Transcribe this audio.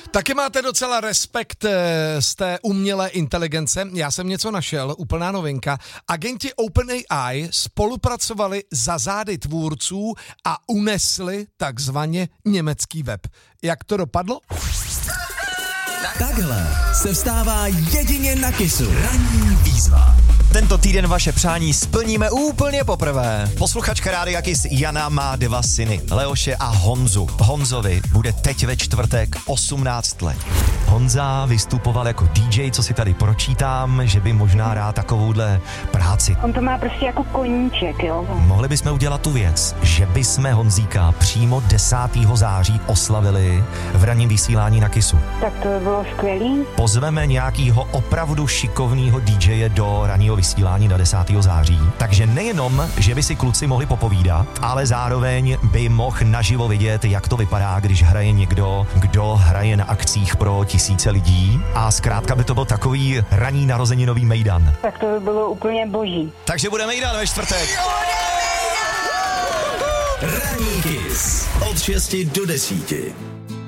Taky máte docela respekt z té umělé inteligence. Já jsem něco našel, úplná novinka. Agenti OpenAI spolupracovali za zády tvůrců a unesli takzvaně německý web. Jak to dopadlo? Takhle se vstává jedině na Kissu. Ranní výzva. Tento týden vaše přání splníme úplně poprvé. Posluchačka Rádia Kiss Jana má 2 syny, Leoše a Honzu. Honzovi bude teď ve čtvrtek 18 let. Honza vystupoval jako DJ, co si tady pročítám, že by možná rád takovouhle práci. On to má prostě jako koníček, jo. Mohli bychom udělat tu věc, že bychom Honzíka přímo 10. září oslavili v ranním vysílání na Kissu. Tak to by bylo skvělý. Pozveme nějakýho opravdu šikovného DJe do ranního vysílání na 10. září. Takže nejenom, že by si kluci mohli popovídat, ale zároveň by mohl naživo vidět, jak to vypadá, když hraje někdo, kdo hraje na akcích pro tisíce lidí. A zkrátka by to byl takový ranní narozeninový mejdan. Tak to by bylo úplně boží. Takže bude mejdan ve čtvrtek. Ranní Kiss od 6 do 10.